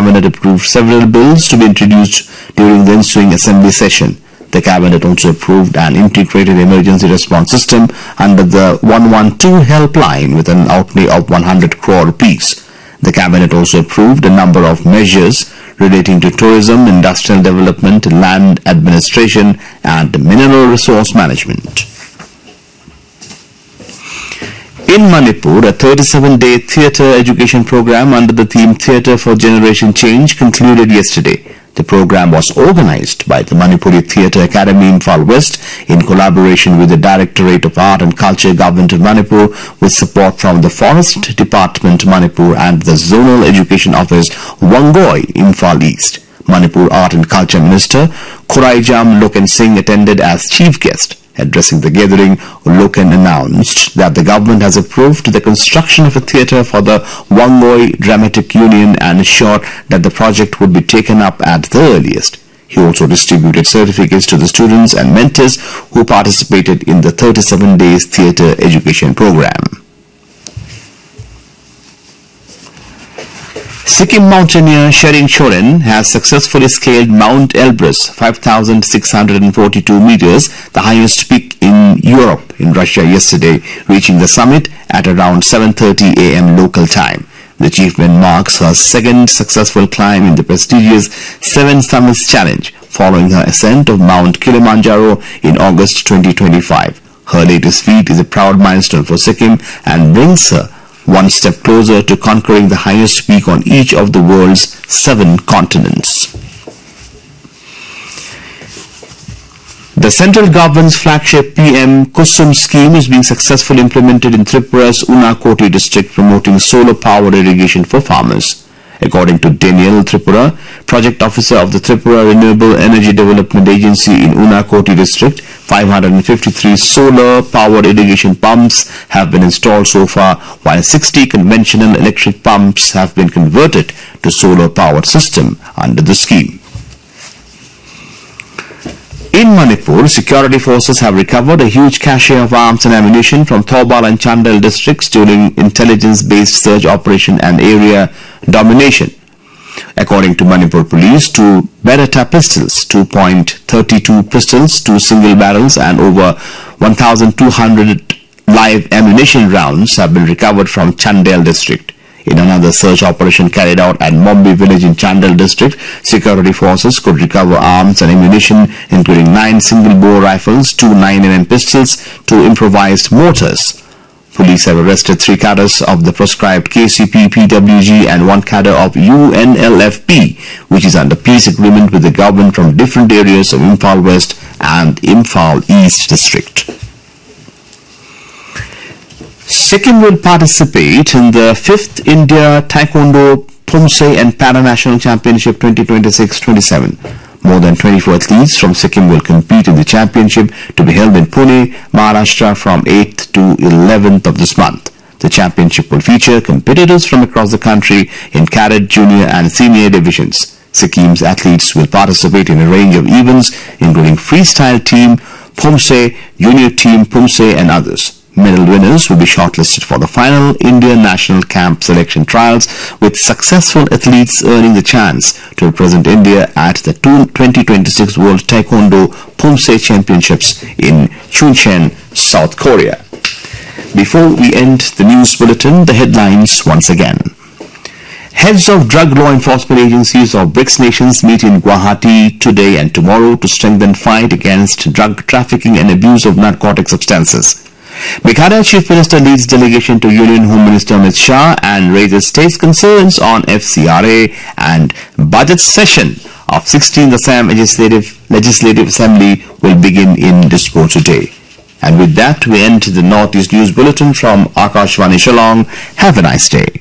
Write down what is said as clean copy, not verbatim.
Cabinet approved several bills to be introduced during the ensuing Assembly session. The Cabinet also approved an integrated emergency response system under the 112 helpline with an outlay of 100 crore rupees. The Cabinet also approved a number of measures relating to tourism, industrial development, land administration and mineral resource management. In Manipur, a 37-day theatre education program under the theme Theatre for Generation Change concluded yesterday. The program was organized by the Manipuri Theatre Academy Imphal West in collaboration with the Directorate of Art and Culture Government of Manipur with support from the Forest Department Manipur and the Zonal Education Office Wangoi Imphal East. Manipur Art and Culture Minister Khuraijam Loken Singh attended as chief guest. Addressing the gathering, Loken announced that the government has approved the construction of a theatre for the Wangoi Dramatic Union and assured that the project would be taken up at the earliest. He also distributed certificates to the students and mentors who participated in the 37 days theatre education program. Sikkim mountaineer Sherin Soren has successfully scaled Mount Elbrus, 5,642 meters, the highest peak in Europe, in Russia yesterday, reaching the summit at around 7:30 a.m. local time. The achievement marks her second successful climb in the prestigious Seven Summits Challenge, following her ascent of Mount Kilimanjaro in August 2025. Her latest feat is a proud milestone for Sikkim and brings her one step closer to conquering the highest peak on each of the world's 7 continents. The central government's flagship PM Kusum scheme is being successfully implemented in Tripura's Unakoti district, promoting solar-powered irrigation for farmers. According to Daniel Tripura, project officer of the Tripura Renewable Energy Development Agency in Unakoti district, 553 solar-powered irrigation pumps have been installed so far, while 60 conventional electric pumps have been converted to solar-powered system under the scheme. In Manipur, security forces have recovered a huge cache of arms and ammunition from Thoubal and Chandel districts during intelligence-based search operation and area domination. According to Manipur Police, 2 Beretta pistols, 2.32 pistols, 2 single barrels and over 1,200 live ammunition rounds have been recovered from Chandel district. In another search operation carried out at Mombi village in Chandel district, security forces could recover arms and ammunition including 9 single-bore rifles, 2 9mm pistols, 2 improvised mortars. Police have arrested 3 cadres of the proscribed KCP, PWG and 1 cadre of UNLFP, which is under peace agreement with the government from different areas of Imphal West and Imphal East district. Sikkim will participate in the 5th India Taekwondo Phumse and Para-National Championship 2026-27. More than 24 athletes from Sikkim will compete in the championship to be held in Pune, Maharashtra from 8th to 11th of this month. The championship will feature competitors from across the country in cadet, junior and senior divisions. Sikkim's athletes will participate in a range of events including freestyle team, Phumse, junior team Phumse and others. Medal winners will be shortlisted for the final India National Camp selection trials, with successful athletes earning the chance to represent India at the 2026 World Taekwondo Phumse Championships in Chuncheon, South Korea. Before we end the news bulletin, the headlines once again. Heads of drug law enforcement agencies of BRICS nations meet in Guwahati today and tomorrow to strengthen fight against drug trafficking and abuse of narcotic substances. Meghalaya Chief Minister leads delegation to Union Home Minister Amit Shah and raises state's concerns on FCRA, and budget session of 16th Assam Legislative Assembly will begin in Dispur today. And with that, we end the Northeast News Bulletin from Akashvani Shillong. Have a nice day.